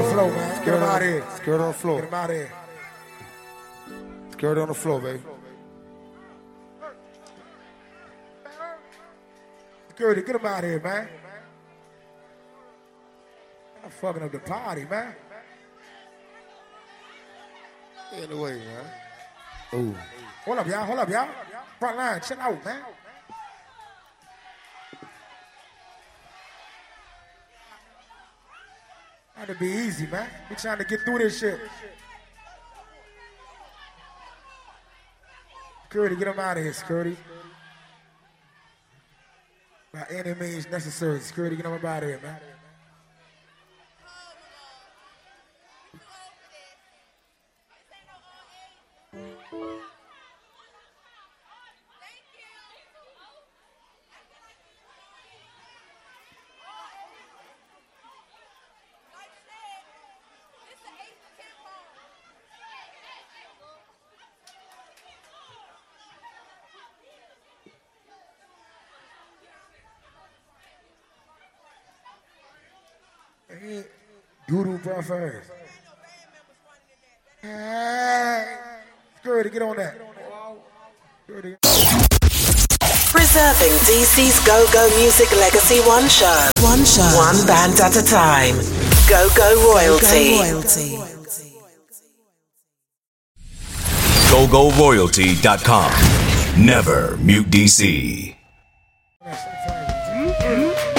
on the floor, man. Get him out of here. Security on the floor. Get him out of here. Security on the floor, baby. Security, get him out of here, man. I'm fucking up the party, man. Get in the way, man. Ooh. Hold up, y'all. Hold up, y'all. Front line, chill out, man. Trying to be easy, man. We trying to get through this shit. Security, get him out of here, security. By any means necessary. Security, get him out of here, man. Doodoo Buffers. Hey, security, get on that. Security. Preserving DC's Go-Go Music legacy one show. One band at a time. Go-Go Royalty. GoGoRoyalty.com. Never mute DC.